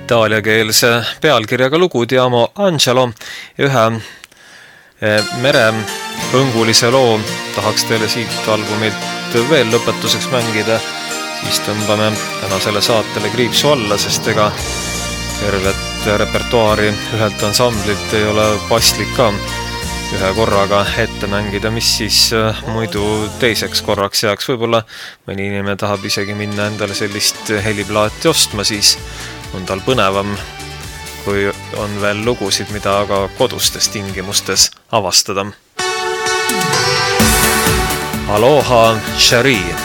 itaaliakeelse pealkirjaga lugu Diamo Angelo ja ühe merepõngulise loo tahaks teile siit albumilt veel lõpetuseks mängida, siis tõmbame tänasele saatele kriipsu alla, sest ega tervet repertuaari ühelt ansamblilt ei ole paslik ka ühe korraga ette mängida, mis siis muidu teiseks korraks jääks. Võib-olla mõni inimene tahab isegi minna endale sellist heliplaati ostma, siis on tal põnevam, kui on veel lugusid, mida aga kodustes tingimustes avastada. Aloha, Cherie!